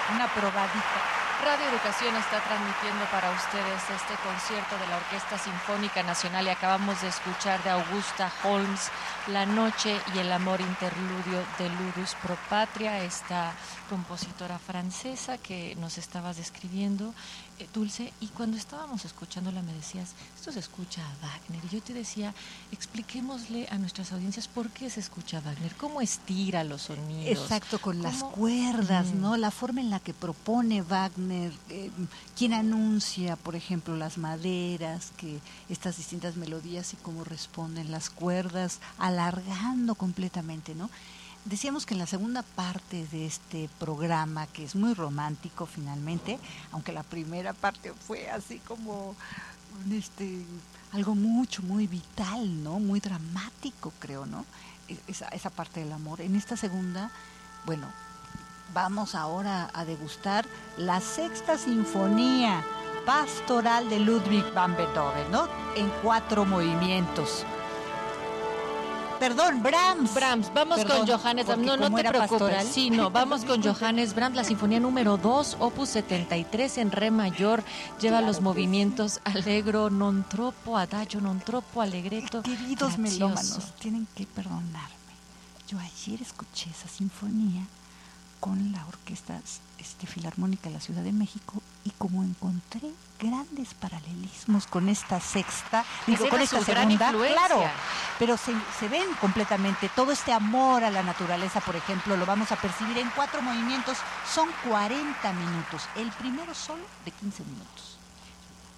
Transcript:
una probadita. Radio Educación está transmitiendo para ustedes este concierto de la Orquesta Sinfónica Nacional y acabamos de escuchar de Augusta Holmes La Noche y el Amor, interludio de Ludus Pro Patria, esta compositora francesa que nos estabas describiendo, Dulce, y cuando estábamos escuchándola me decías, esto se escucha a Wagner, y yo te decía, expliquémosle a nuestras audiencias por qué se escucha a Wagner, cómo estira los sonidos. Exacto, con las cuerdas, ¿no? La forma en la que propone Wagner, quien anuncia, por ejemplo, las maderas, que estas distintas melodías y cómo responden las cuerdas, alargando completamente, ¿no? Decíamos que en la segunda parte de este programa, que es muy romántico finalmente, aunque la primera parte fue así como algo muy vital, ¿no? Muy dramático, creo, ¿no? Esa parte del amor. En esta segunda, bueno, vamos ahora a degustar la Sexta Sinfonía Pastoral de Ludwig van Beethoven, ¿no? En 4 movimientos. Perdón, Brahms. Vamos con Johannes Brahms. No te preocupes. Pastoral. Sí, no, vamos con Johannes Brahms, la sinfonía número 2, opus 73 en re mayor. Lleva los movimientos allegro, non troppo, adagio, non troppo, allegretto. Queridos melómanos, tienen que perdonarme. Yo ayer escuché esa sinfonía con la Orquesta Filarmónica de la Ciudad de México y como encontré grandes paralelismos con esta sexta, con esta segunda, claro, pero se ven completamente. Todo este amor a la naturaleza, por ejemplo, lo vamos a percibir en 4 movimientos, son 40 minutos, el primero solo de 15 minutos.